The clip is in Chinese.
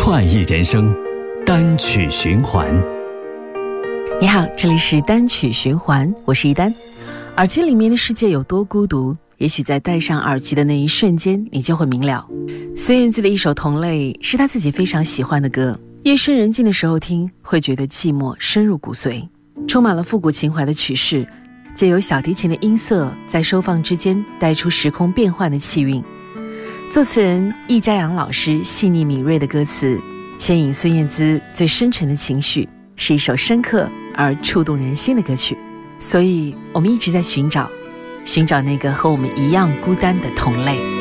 快意人生，单曲循环。 你好，这里是单曲循环，我是一丹。耳机里面的世界有多孤独，也许在戴上耳机的那一瞬间，你就会明了。孙燕姿的一首《同类》是她自己非常喜欢的歌，夜深人静的时候听，会觉得寂寞深入骨髓。充满了复古情怀的曲式，借由小提琴的音色在收放之间带出时空变幻的气韵。作词人易家扬老师细腻敏锐的歌词，牵引孙燕姿最深沉的情绪，是一首深刻而触动人心的歌曲。所以我们一直在寻找那个和我们一样孤单的同类。